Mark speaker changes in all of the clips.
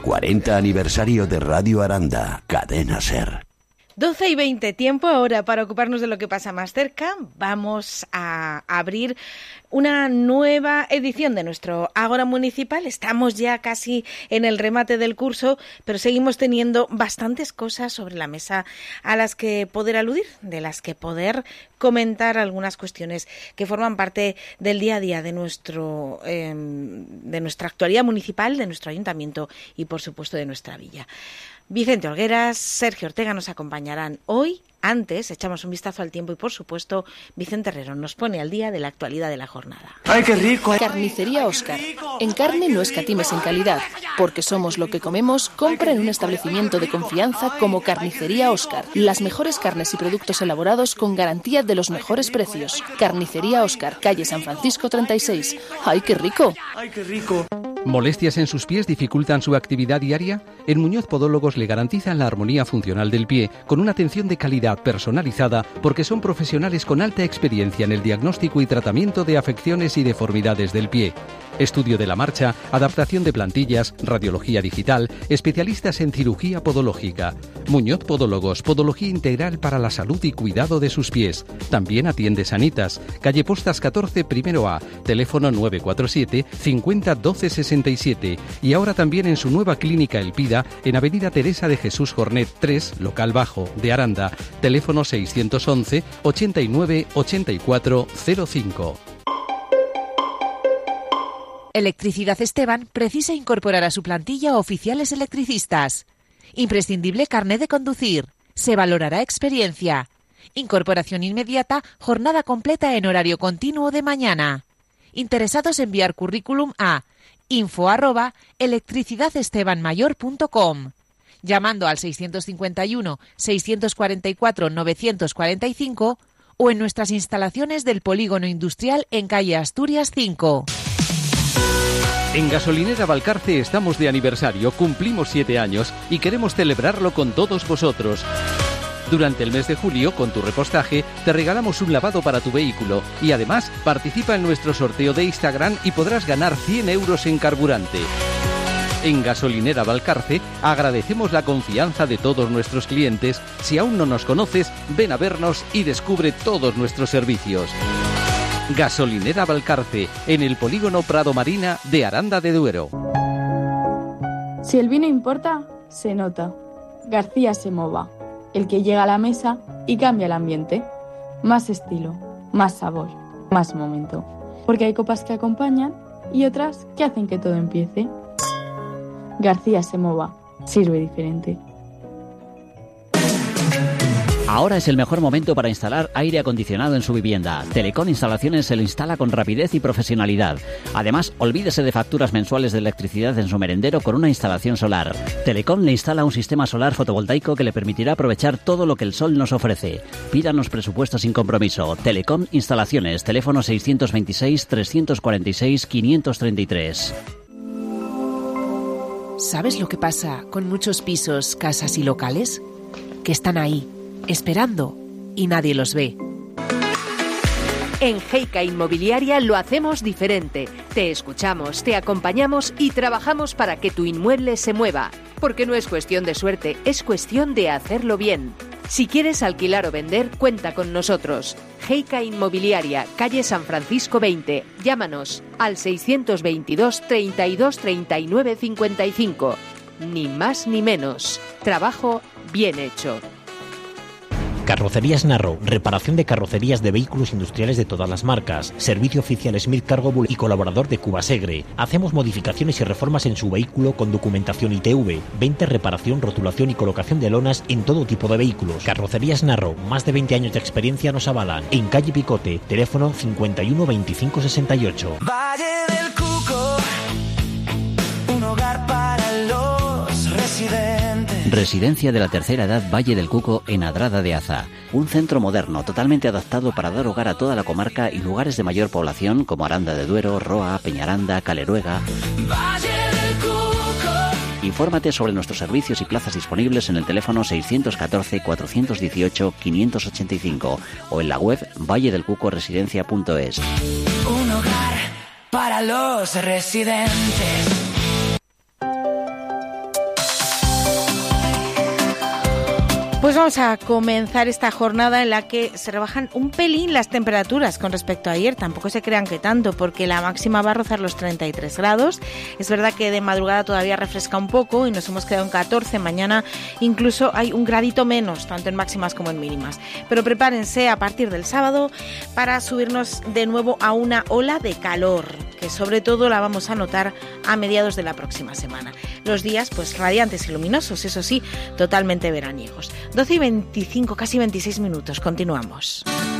Speaker 1: 40 aniversario de Radio Aranda, Cadena SER.
Speaker 2: 12:20, tiempo ahora para ocuparnos de lo que pasa más cerca. Vamos a abrir una nueva edición de nuestro Ágora Municipal. Estamos ya casi en el remate del curso, pero seguimos teniendo bastantes cosas sobre la mesa a las que poder aludir, de las que poder comentar algunas cuestiones que forman parte del día a día de nuestra actualidad municipal, de nuestro ayuntamiento y, por supuesto, de nuestra villa. Vicente Olgueras, Sergio Ortega nos acompañarán hoy. Antes, echamos un vistazo al tiempo y, por supuesto, Vicente Herrero nos pone al día de la actualidad de la jornada.
Speaker 3: ¡Ay, qué rico!
Speaker 4: Carnicería Óscar. En carne no escatimes en calidad. Porque somos lo que comemos, compra en un establecimiento de confianza como Carnicería Óscar. Las mejores carnes y productos elaborados con garantía de los mejores precios. Carnicería Óscar, calle San Francisco 36. ¡Ay, qué rico!
Speaker 3: ¡Ay, qué rico!
Speaker 5: ¿Molestias en sus pies dificultan su actividad diaria? En Muñoz Podólogos le garantizan la armonía funcional del pie con una atención de calidad personalizada porque son profesionales con alta experiencia en el diagnóstico y tratamiento de afecciones y deformidades del pie. Estudio de la marcha, adaptación de plantillas, radiología digital, especialistas en cirugía podológica. Muñoz Podólogos, podología integral para la salud y cuidado de sus pies. También atiende Sanitas, calle Postas 14, primero A, teléfono 947 50 12 67 y ahora también en su nueva clínica El Pida en avenida Teresa de Jesús Jornet 3, local bajo, de Aranda, teléfono 611 89 84 05.
Speaker 6: Electricidad Esteban precisa incorporar a su plantilla oficiales electricistas. Imprescindible carné de conducir. Se valorará experiencia. Incorporación inmediata, jornada completa en horario continuo de mañana. Interesados en enviar currículum a info@electricidadestebanmayor.com, llamando al 651 644 945 o en nuestras instalaciones del Polígono Industrial en calle Asturias 5.
Speaker 5: En Gasolinera Valcarce estamos de aniversario, cumplimos 7 años y queremos celebrarlo con todos vosotros. Durante el mes de julio, con tu repostaje, te regalamos un lavado para tu vehículo y además participa en nuestro sorteo de Instagram y podrás ganar 100 euros en carburante. En Gasolinera Valcarce agradecemos la confianza de todos nuestros clientes. Si aún no nos conoces, ven a vernos y descubre todos nuestros servicios. Gasolinera Valcarce, en el Polígono Prado Marina de Aranda de Duero.
Speaker 7: Si el vino importa, se nota. García Semova, el que llega a la mesa y cambia el ambiente. Más estilo, más sabor, más momento. Porque hay copas que acompañan y otras que hacen que todo empiece. García Semova, sirve diferente.
Speaker 8: Ahora es el mejor momento para instalar aire acondicionado en su vivienda. Telecom Instalaciones se lo instala con rapidez y profesionalidad. Además, olvídese de facturas mensuales de electricidad en su merendero con una instalación solar. Telecom le instala un sistema solar fotovoltaico que le permitirá aprovechar todo lo que el sol nos ofrece. Pídanos presupuestos sin compromiso. Telecom Instalaciones, teléfono 626 346 533.
Speaker 6: ¿Sabes lo que pasa con muchos pisos, casas y locales? Que están ahí, esperando, y nadie los ve.
Speaker 9: En Heika Inmobiliaria lo hacemos diferente. Te escuchamos, te acompañamos y trabajamos para que tu inmueble se mueva. Porque no es cuestión de suerte, es cuestión de hacerlo bien. Si quieres alquilar o vender, cuenta con nosotros. Heika Inmobiliaria, calle San Francisco 20. Llámanos al 622 32 39 55. Ni más ni menos. Trabajo bien hecho.
Speaker 10: Carrocerías Narro, reparación de carrocerías de vehículos industriales de todas las marcas, servicio oficial Smith Cargo Bull y colaborador de Cubasegre. Hacemos modificaciones y reformas en su vehículo con documentación ITV, venta, reparación, rotulación y colocación de lonas en todo tipo de vehículos. Carrocerías Narro, más de 20 años de experiencia nos avalan. En calle Picote, teléfono 51 25 68.
Speaker 3: Valle del Cuco, un hogar para los residentes.
Speaker 8: Residencia de la Tercera Edad Valle del Cuco en Adrada de Aza. Un centro moderno totalmente adaptado para dar hogar a toda la comarca y lugares de mayor población como Aranda de Duero, Roa, Peñaranda, Caleruega.
Speaker 3: Valle del Cuco.
Speaker 8: Infórmate sobre nuestros servicios y plazas disponibles en el teléfono 614 418 585 o en la web valledelcucoresidencia.es.
Speaker 3: Un hogar para los residentes.
Speaker 2: Pues vamos a comenzar esta jornada en la que se rebajan un pelín las temperaturas con respecto a ayer. Tampoco se crean que tanto, porque la máxima va a rozar los 33 grados. Es verdad que de madrugada todavía refresca un poco y nos hemos quedado en 14. Mañana incluso hay un gradito menos, tanto en máximas como en mínimas. Pero prepárense a partir del sábado para subirnos de nuevo a una ola de calor, que sobre todo la vamos a notar a mediados de la próxima semana. Los días pues radiantes y luminosos, eso sí, totalmente veraniegos. 12 y 25, casi 26 minutos. Continuamos.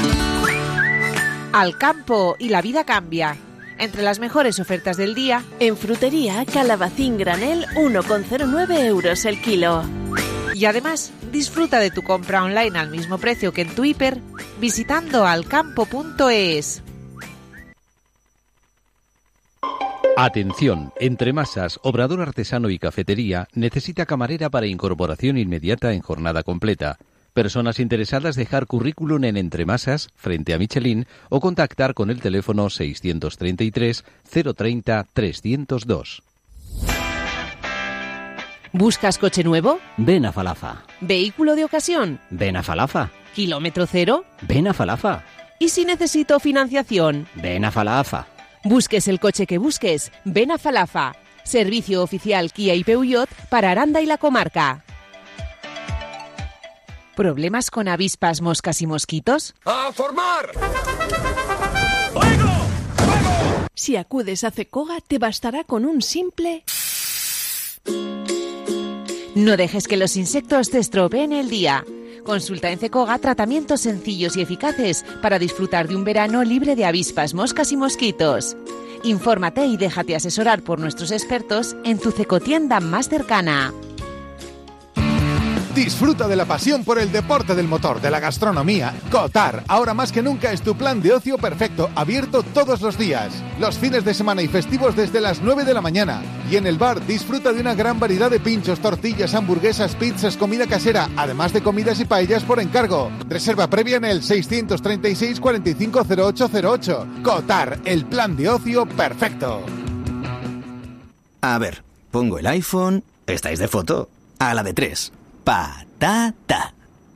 Speaker 6: Al campo y la vida cambia. Entre las mejores ofertas del día,
Speaker 11: en frutería, calabacín granel 1,09 euros el kilo.
Speaker 6: Y además, disfruta de tu compra online al mismo precio que en tu hiper visitando alcampo.es.
Speaker 5: Atención, Entre Masas, Obrador Artesano y Cafetería necesita camarera para incorporación inmediata en jornada completa. Personas interesadas dejar currículum en Entre Masas, frente a Michelin, o contactar con el teléfono 633 030 302.
Speaker 6: ¿Buscas coche nuevo?
Speaker 8: Ven a Falafa.
Speaker 6: ¿Vehículo de ocasión?
Speaker 8: Ven a Falafa.
Speaker 6: ¿Kilómetro cero?
Speaker 8: Ven a Falafa.
Speaker 6: ¿Y si necesito financiación?
Speaker 8: Ven a Falafa.
Speaker 6: Busques el coche que busques, ven a Falafa. Servicio oficial Kia y Peugeot para Aranda y la comarca. ¿Problemas con avispas, moscas y mosquitos?
Speaker 3: ¡A formar!
Speaker 11: Si acudes a Cecoga, te bastará con un simple...
Speaker 6: No dejes que los insectos te estropeen el día. Consulta en Cecoga tratamientos sencillos y eficaces para disfrutar de un verano libre de avispas, moscas y mosquitos. Infórmate y déjate asesorar por nuestros expertos en tu Cecotienda más cercana.
Speaker 12: Disfruta de la pasión por el deporte del motor, de la gastronomía. Cotar, ahora más que nunca es tu plan de ocio perfecto, abierto todos los días. Los fines de semana y festivos desde las 9 de la mañana. Y en el bar disfruta de una gran variedad de pinchos, tortillas, hamburguesas, pizzas, comida casera, además de comidas y paellas por encargo. Reserva previa en el 636 45 0808. Cotar, el plan de ocio perfecto.
Speaker 13: A ver, pongo el iPhone. ¿Estáis de foto? A la de 3. Patata.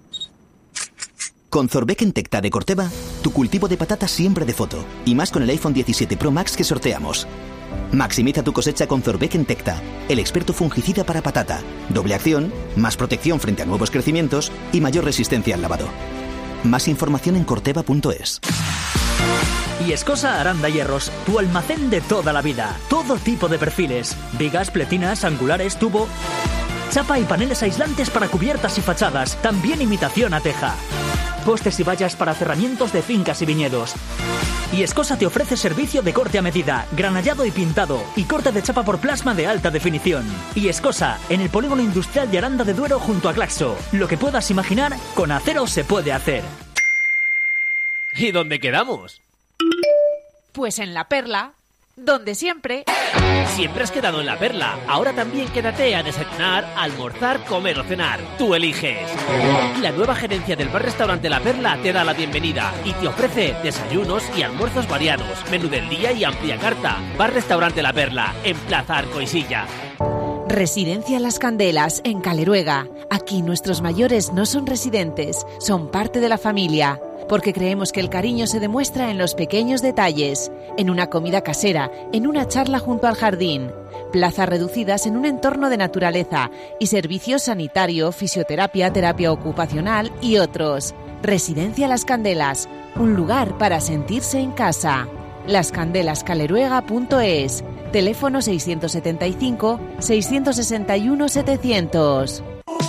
Speaker 13: Con Zorbeck Tecta de Corteva, tu cultivo de patatas siempre de foto. Y más con el iPhone 17 Pro Max que sorteamos. Maximiza tu cosecha con Zorbeck Tecta, el experto fungicida para patata. Doble acción, más protección frente a nuevos crecimientos y mayor resistencia al lavado. Más información en corteva.es.
Speaker 14: Y Escosa Aranda Hierros, tu almacén de toda la vida. Todo tipo de perfiles. Vigas, pletinas, angulares, tubo... Chapa y paneles aislantes para cubiertas y fachadas, también imitación a teja. Postes y vallas para cerramientos de fincas y viñedos. Y Escosa te ofrece servicio de corte a medida, granallado y pintado, y corte de chapa por plasma de alta definición. Y Escosa, en el polígono industrial de Aranda de Duero junto a Claxo. Lo que puedas imaginar, con acero se puede hacer.
Speaker 15: ¿Y dónde quedamos?
Speaker 6: Pues en La Perla, donde siempre...
Speaker 15: Siempre has quedado en La Perla. Ahora también quédate a desayunar, almorzar, comer o cenar. Tú eliges. La nueva gerencia del bar-restaurante La Perla te da la bienvenida y te ofrece desayunos y almuerzos variados, menú del día y amplia carta. Bar-restaurante La Perla, en Plaza Arcoisilla.
Speaker 6: Residencia Las Candelas, en Caleruega. Aquí nuestros mayores no son residentes, son parte de la familia. Porque creemos que el cariño se demuestra en los pequeños detalles, en una comida casera, en una charla junto al jardín, plazas reducidas en un entorno de naturaleza y servicios sanitario, fisioterapia, terapia ocupacional y otros. Residencia Las Candelas, un lugar para sentirse en casa. lascandelascaleruega.es, teléfono 675 661 700.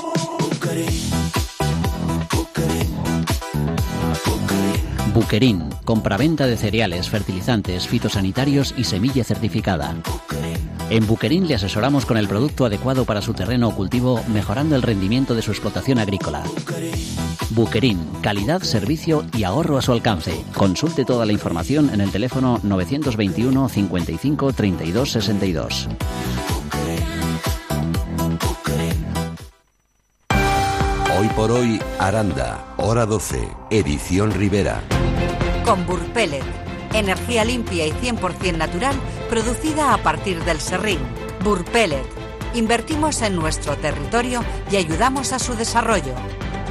Speaker 8: Buquerín, compraventa de cereales, fertilizantes, fitosanitarios y semilla certificada. En Buquerín le asesoramos con el producto adecuado para su terreno o cultivo, mejorando el rendimiento de su explotación agrícola. Buquerín, calidad, servicio y ahorro a su alcance. Consulte toda la información en el teléfono 921 55 32 62.
Speaker 1: Hoy por hoy, Aranda, hora 12, edición Rivera.
Speaker 16: Con Burpellet, energía limpia y 100% natural, producida a partir del serrín. Burpellet, invertimos en nuestro territorio y ayudamos a su desarrollo.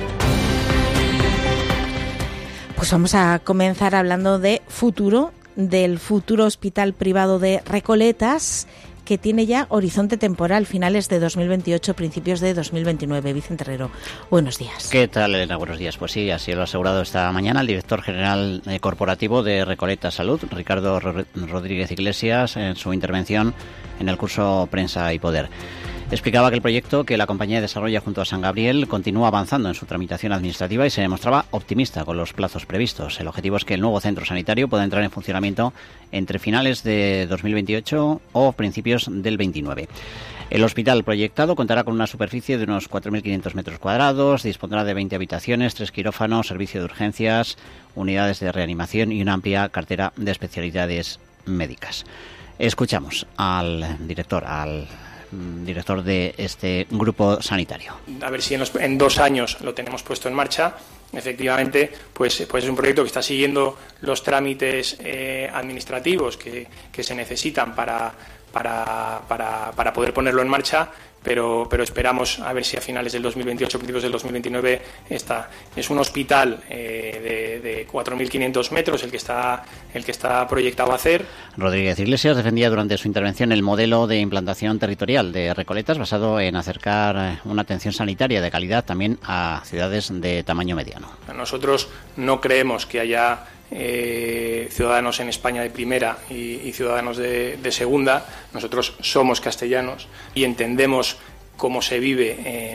Speaker 2: Pues vamos a comenzar hablando de futuro, del futuro hospital privado de Recoletas, que tiene ya horizonte temporal, finales de 2028, principios de 2029. Vicente Herrero, buenos días.
Speaker 8: ¿Qué tal, Elena? Buenos días. Pues sí, así lo ha asegurado esta mañana el director general corporativo de Recoletas Salud, Ricardo Rodríguez Iglesias, en su intervención en el curso Prensa y Poder. Explicaba que el proyecto que la compañía desarrolla junto a San Gabriel continúa avanzando en su tramitación administrativa y se demostraba optimista con los plazos previstos. El objetivo es que el nuevo centro sanitario pueda entrar en funcionamiento entre finales de 2028 o principios del 29. El hospital proyectado contará con una superficie de unos 4.500 metros cuadrados, dispondrá de 20 habitaciones, 3 quirófanos, servicio de urgencias, unidades de reanimación y una amplia cartera de especialidades médicas. Escuchamos al director de este grupo sanitario.
Speaker 17: A ver si en 2 años lo tenemos puesto en marcha. Efectivamente, pues es un proyecto que está siguiendo los trámites administrativos que se necesitan para poder ponerlo en marcha, pero esperamos a ver si a finales del 2028, principios del 2029 está. Es un hospital de 4.500 metros el que está proyectado a hacer.
Speaker 8: Rodríguez Iglesias defendía durante su intervención el modelo de implantación territorial de Recoletas basado en acercar una atención sanitaria de calidad también a ciudades de tamaño mediano.
Speaker 17: Nosotros no creemos que haya ciudadanos en España de primera y ciudadanos de segunda. Nosotros somos castellanos y entendemos cómo se vive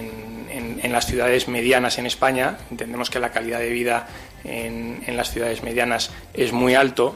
Speaker 17: en las ciudades medianas en España. Entendemos que la calidad de vida en las ciudades medianas es muy alto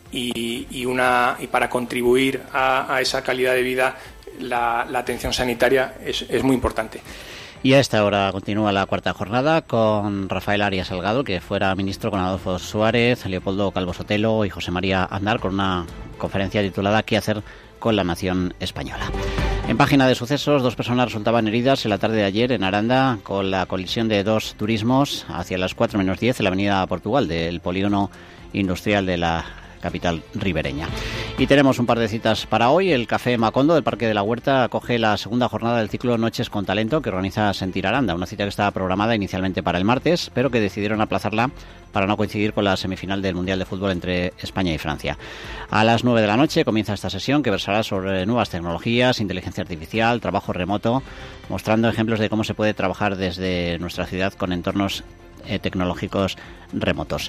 Speaker 17: y para contribuir a esa calidad de vida la atención sanitaria es muy importante.
Speaker 8: Y a esta hora continúa la cuarta jornada con Rafael Arias Salgado, que fuera ministro, con Adolfo Suárez, Leopoldo Calvo Sotelo y José María Aznar, con una conferencia titulada ¿Qué hacer con la nación española? En página de sucesos, 2 personas resultaban heridas en la tarde de ayer en Aranda con la colisión de 2 turismos hacia las 4 menos 10 en la avenida Portugal del polígono industrial de la capital ribereña. Y tenemos un par de citas para hoy. El Café Macondo del Parque de la Huerta acoge la segunda jornada del ciclo Noches con Talento que organiza Sentir Aranda, una cita que estaba programada inicialmente para el martes, pero que decidieron aplazarla para no coincidir con la semifinal del Mundial de Fútbol entre España y Francia. A las 9 de la noche comienza esta sesión que versará sobre nuevas tecnologías, inteligencia artificial, trabajo remoto, mostrando ejemplos de cómo se puede trabajar desde nuestra ciudad con entornos tecnológicos remotos.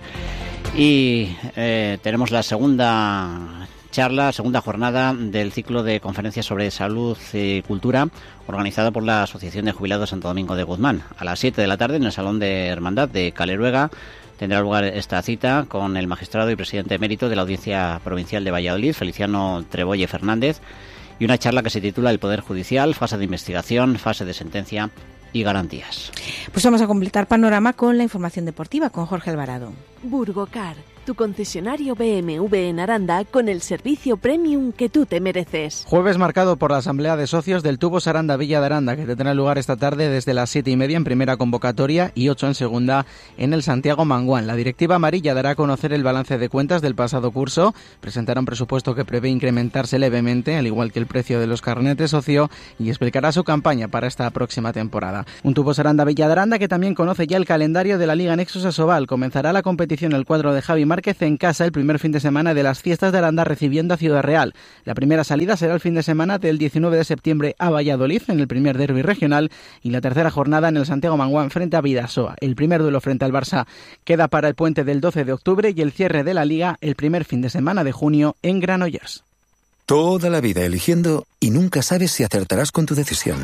Speaker 8: Y tenemos la segunda jornada del ciclo de conferencias sobre salud y cultura organizado por la Asociación de Jubilados Santo Domingo de Guzmán. A las 7 de la tarde en el Salón de Hermandad de Caleruega tendrá lugar esta cita con el magistrado y presidente emérito de la Audiencia Provincial de Valladolid, Feliciano Trebolle Fernández, y una charla que se titula El Poder Judicial, fase de investigación, fase de sentencia y garantías.
Speaker 2: Pues vamos a completar panorama con la información deportiva con Jorge Alvarado.
Speaker 11: Burgocar, tu concesionario BMW en Aranda con el servicio premium que tú te mereces.
Speaker 18: Jueves marcado por la asamblea de socios del Tubos Aranda Villa de Aranda, que tendrá lugar esta tarde desde las 7:30 en primera convocatoria y 8 en segunda en el Santiago Manguán. La directiva amarilla dará a conocer el balance de cuentas del pasado curso, presentará un presupuesto que prevé incrementarse levemente, al igual que el precio de los carnetes socio, y explicará su campaña para esta próxima temporada. Un Tubos Aranda Villa de Aranda que también conoce ya el calendario de la Liga Nexus Asobal. Comenzará la competición el cuadro de Javi Márquez en casa el primer fin de semana de las fiestas de Aranda recibiendo a Ciudad Real. La primera salida será el fin de semana del 19 de septiembre a Valladolid en el primer derbi regional y la tercera jornada en el Santiago Manguán frente a Bidasoa. El primer duelo frente al Barça queda para el puente del 12 de octubre y el cierre de la Liga el primer fin de semana de junio en Granollers.
Speaker 19: Toda la vida eligiendo y nunca sabes si acertarás con tu decisión.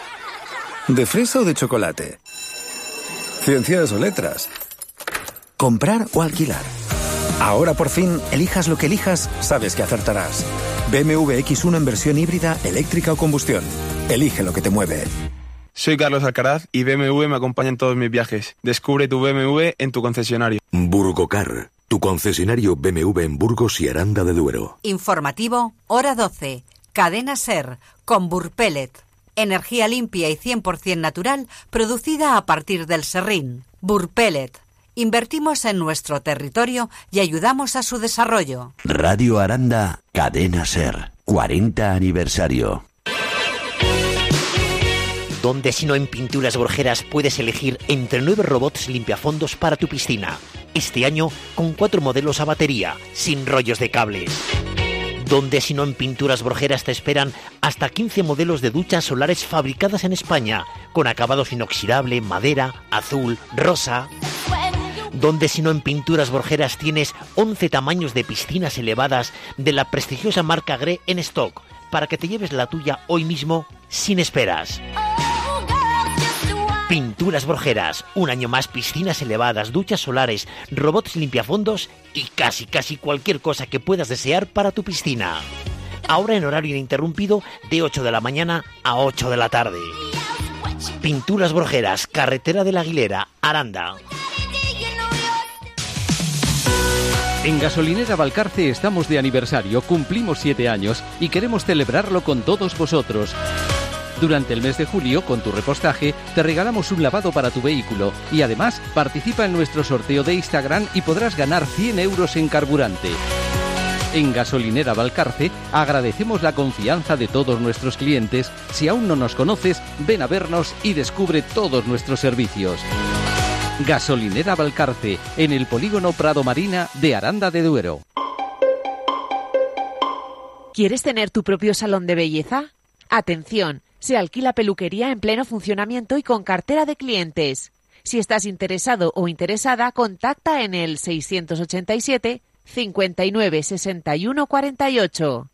Speaker 19: ¿De fresa o de chocolate? ¿Ciencias o letras? ¿Comprar o alquilar? Ahora por fin, elijas lo que elijas, sabes que acertarás. BMW X1 en versión híbrida, eléctrica o combustión. Elige lo que te mueve.
Speaker 20: Soy Carlos Alcaraz y BMW me acompaña en todos mis viajes. Descubre tu BMW en tu concesionario.
Speaker 1: Burgocar, tu concesionario BMW en Burgos y Aranda de Duero.
Speaker 16: Informativo, hora 12. Cadena SER, con Burpellet. Energía limpia y 100% natural, producida a partir del serrín. Burpellet. Invertimos en nuestro territorio y ayudamos a su desarrollo.
Speaker 1: Radio Aranda, Cadena SER, 40 aniversario.
Speaker 10: Donde si no en Pinturas Borjeras puedes elegir entre 9 robots limpiafondos para tu piscina. Este año con 4 modelos a batería, sin rollos de cables. Donde si no en Pinturas Borjeras te esperan hasta 15 modelos de duchas solares fabricadas en España, con acabados inoxidable, madera, azul, rosa. Donde si no en Pinturas Borjeras tienes 11 tamaños de piscinas elevadas de la prestigiosa marca Gré en stock, para que te lleves la tuya hoy mismo sin esperas. Pinturas Borjeras, un año más piscinas elevadas, duchas solares, robots limpiafondos y casi cualquier cosa que puedas desear para tu piscina. Ahora en horario ininterrumpido de 8 de la mañana a 8 de la tarde. Pinturas Borjeras, carretera de la Aguilera, Aranda.
Speaker 5: En Gasolinera Valcarce estamos de aniversario, cumplimos 7 años y queremos celebrarlo con todos vosotros. Durante el mes de julio, con tu repostaje, te regalamos un lavado para tu vehículo y además participa en nuestro sorteo de Instagram y podrás ganar 100 euros en carburante. En Gasolinera Valcarce agradecemos la confianza de todos nuestros clientes. Si aún no nos conoces, ven a vernos y descubre todos nuestros servicios. Gasolinera Valcarce, en el polígono Prado Marina de Aranda de Duero.
Speaker 6: ¿Quieres tener tu propio salón de belleza? Atención, se alquila peluquería en pleno funcionamiento y con cartera de clientes. Si estás interesado o interesada, contacta en el 687 59 61 48.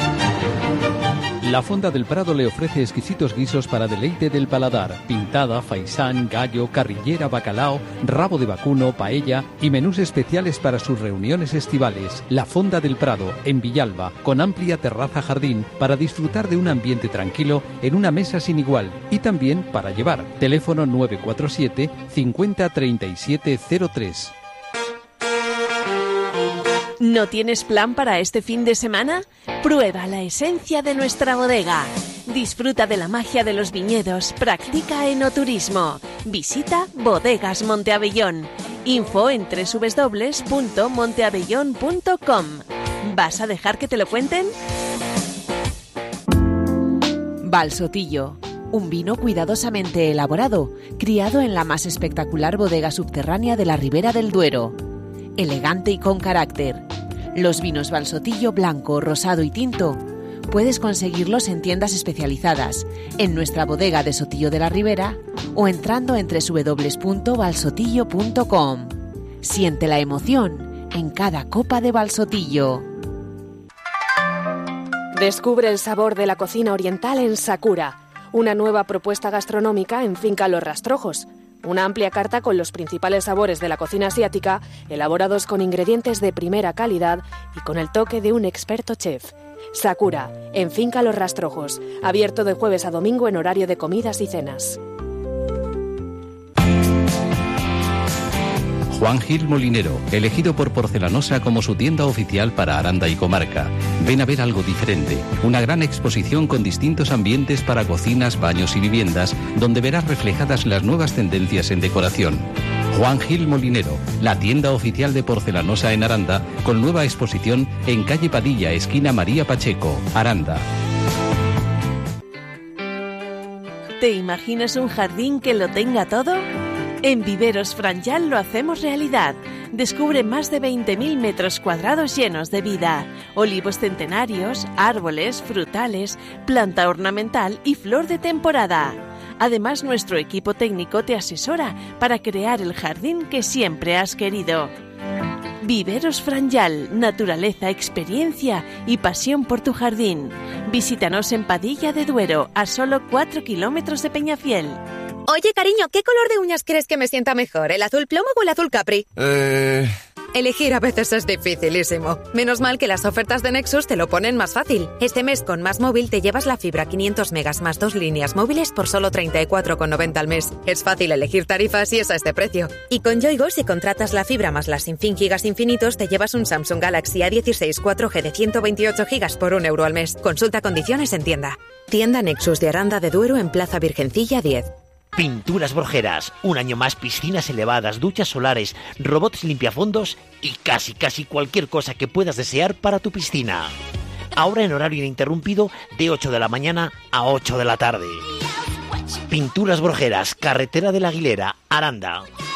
Speaker 5: La Fonda del Prado le ofrece exquisitos guisos para deleite del paladar: pintada, faisán, gallo, carrillera, bacalao, rabo de vacuno, paella y menús especiales para sus reuniones estivales. La Fonda del Prado, en Villalba, con amplia terraza jardín para disfrutar de un ambiente tranquilo en una mesa sin igual y también para llevar. Teléfono 947 50 37 03.
Speaker 11: ¿No tienes plan para este fin de semana? Prueba la esencia de nuestra bodega. Disfruta de la magia de los viñedos, practica enoturismo. Visita Bodegas Monteabellón. Info en www.monteabellón.com. ¿Vas a dejar que te lo cuenten?
Speaker 6: Valsotillo, un vino cuidadosamente elaborado, criado en la más espectacular bodega subterránea de la Ribera del Duero. Elegante y con carácter. Los vinos Valsotillo blanco, rosado y tinto puedes conseguirlos en tiendas especializadas, en nuestra bodega de Sotillo de la Ribera o entrando en www.valsotillo.com. Siente la emoción en cada copa de Valsotillo.
Speaker 21: Descubre el sabor de la cocina oriental en Sakura, una nueva propuesta gastronómica en Finca Los Rastrojos. Una amplia carta con los principales sabores de la cocina asiática, elaborados con ingredientes de primera calidad y con el toque de un experto chef. Sakura, en Finca Los Rastrojos, abierto de jueves a domingo en horario de comidas y cenas.
Speaker 5: Juan Gil Molinero, elegido por Porcelanosa como su tienda oficial para Aranda y comarca. Ven a ver algo diferente, una gran exposición con distintos ambientes para cocinas, baños y viviendas, donde verás reflejadas las nuevas tendencias en decoración. Juan Gil Molinero, la tienda oficial de Porcelanosa en Aranda, con nueva exposición en calle Padilla, esquina María Pacheco, Aranda.
Speaker 11: ¿Te imaginas un jardín que lo tenga todo? En Viveros Franjal lo hacemos realidad. Descubre más de 20.000 metros cuadrados llenos de vida. Olivos centenarios, árboles, frutales, planta ornamental y flor de temporada. Además, nuestro equipo técnico te asesora para crear el jardín que siempre has querido. Viveros Franjal, naturaleza, experiencia y pasión por tu jardín. Visítanos en Padilla de Duero, a solo 4 kilómetros de Peñafiel.
Speaker 22: Oye, cariño, ¿qué color de uñas crees que me sienta mejor? ¿El azul plomo o el azul capri? Elegir a veces es dificilísimo. Menos mal que las ofertas de Nexus te lo ponen más fácil. Este mes con Más Móvil te llevas la fibra 500 megas más 2 líneas móviles por solo 34,90 al mes. Es fácil elegir tarifas y es a este precio. Y con Yoigo, si contratas la fibra más las sin fin gigas infinitos, te llevas un Samsung Galaxy A16 4G de 128 gigas por €1 al mes. Consulta condiciones en tienda. Tienda Nexus de Aranda de Duero en Plaza Virgencilla 10.
Speaker 10: Pinturas Borjeras, un año más piscinas elevadas, duchas solares, robots limpiafondos y casi cualquier cosa que puedas desear para tu piscina. Ahora en horario ininterrumpido de 8 de la mañana a 8 de la tarde. Pinturas Brojeras, Carretera de la Aguilera, Aranda.